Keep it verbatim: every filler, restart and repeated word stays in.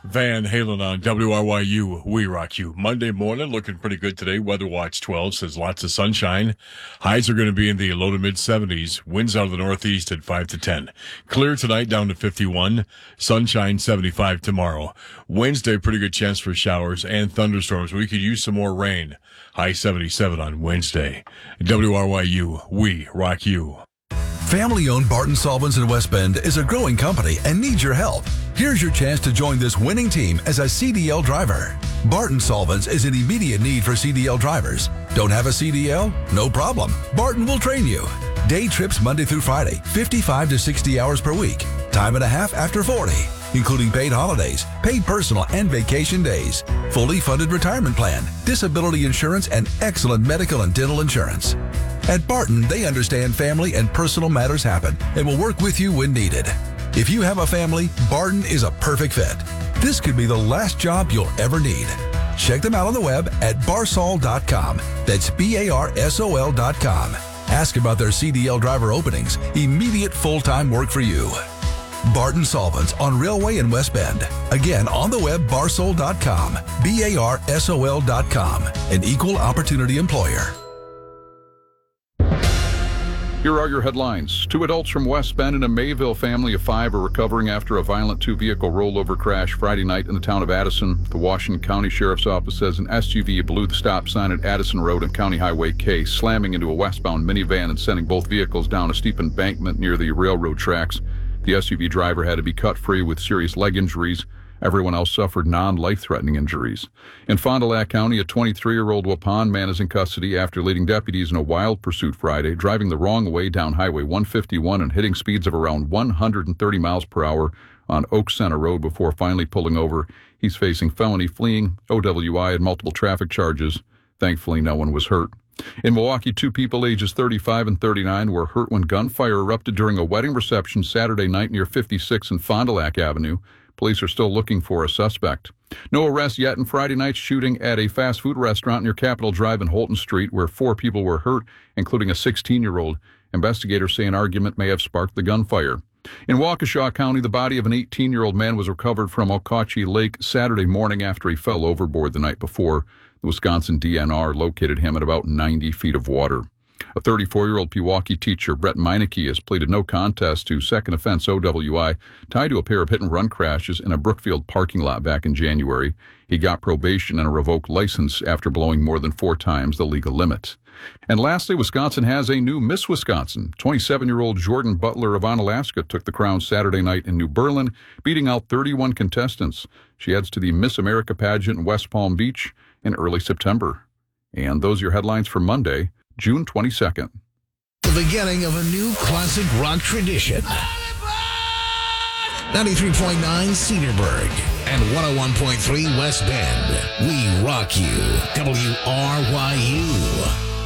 Van Halen on W R Y U, We Rock You. Monday morning, looking pretty good today. Weather Watch twelve says lots of sunshine. Highs are going to be in the low to mid seventies. Winds out of the northeast at five to ten. Clear tonight down to fifty-one. Sunshine seventy-five tomorrow. Wednesday, pretty good chance for showers and thunderstorms. We could use some more rain. High seventy-seven on Wednesday. W R Y U, We Rock You. Family-owned Barton Solvents in West Bend is a growing company and needs your help. Here's your chance to join this winning team as a C D L driver. Barton Solvents is in immediate need for C D L drivers. Don't have a C D L? No problem. Barton will train you. Day trips Monday through Friday, fifty-five to sixty hours per week. Time and a half after forty, including paid holidays, paid personal and vacation days, fully funded retirement plan, disability insurance, and excellent medical and dental insurance. At Barton, they understand family and personal matters happen and will work with you when needed. If you have a family, Barton is a perfect fit. This could be the last job you'll ever need. Check them out on the web at barsol dot com. That's B A R S O L dot com. Ask about their C D L driver openings. Immediate full-time work for you. Barton Solvents on Railway in West Bend. Again, on the web, barsol dot com. B A R S O L dot com. An equal opportunity employer. Here are your headlines. Two adults from West Bend and a Mayville family of five are recovering after a violent two-vehicle rollover crash Friday night in the town of Addison. The Washington County Sheriff's Office says an S U V blew the stop sign at Addison Road and County Highway K, slamming into a westbound minivan and sending both vehicles down a steep embankment near the railroad tracks. The S U V driver had to be cut free with serious leg injuries. Everyone else suffered non-life-threatening injuries. In Fond du Lac County, a twenty-three-year-old Waupun man is in custody after leading deputies in a wild pursuit Friday, driving the wrong way down Highway one fifty-one and hitting speeds of around one hundred thirty miles per hour on Oak Center Road before finally pulling over. He's facing felony fleeing, O W I, and multiple traffic charges. Thankfully, no one was hurt. In Milwaukee, two people ages thirty-five and thirty-nine were hurt when gunfire erupted during a wedding reception Saturday night near fifty-six and Fond du Lac Avenue. Police are still looking for a suspect. No arrests yet in Friday night's shooting at a fast food restaurant near Capitol Drive and Holton Street, where four people were hurt, including a sixteen-year-old. Investigators say an argument may have sparked the gunfire. In Waukesha County, the body of an eighteen-year-old man was recovered from Okauchee Lake Saturday morning after he fell overboard the night before. The Wisconsin D N R located him at about ninety feet of water. A thirty-four-year-old Pewaukee teacher, Brett Meineke, has pleaded no contest to second offense O W I tied to a pair of hit-and-run crashes in a Brookfield parking lot back in January. He got probation and a revoked license after blowing more than four times the legal limit. And lastly, Wisconsin has a new Miss Wisconsin. twenty-seven-year-old Jordan Butler of Onalaska took the crown Saturday night in New Berlin, beating out thirty-one contestants. She heads to the Miss America pageant in West Palm Beach in early September. And those are your headlines for Monday, June twenty-second. The beginning of a new classic rock tradition. ninety-three point nine Cedarburg and one oh one point three West Bend. We rock you. W R Y U.